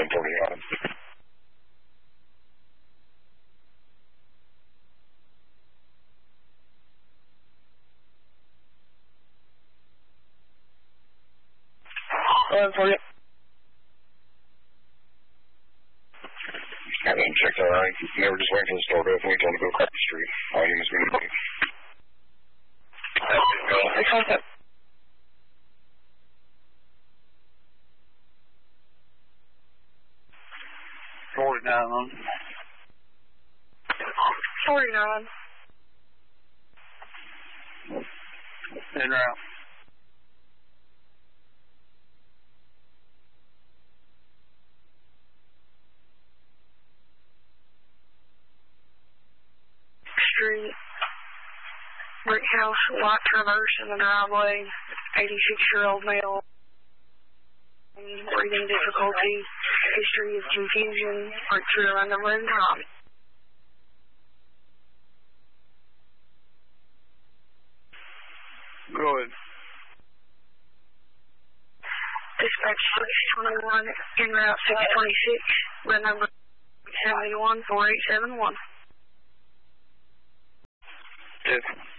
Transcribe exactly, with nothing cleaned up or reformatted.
ten forty-nine. eleven forty. I didn't check that right. Never just wait for the store to open. We told him to go across the street. All units going to leave. Hey, contact. Forty-nine. Forty-nine. En route. Street, brick house, white traverse in the driveway, eighty-six-year-old male, breathing difficulty, history of confusion, break through around number and time. Go ahead. Dispatch six twenty-one, en route six twenty-six, red number seventy-one four eight seven one. Good.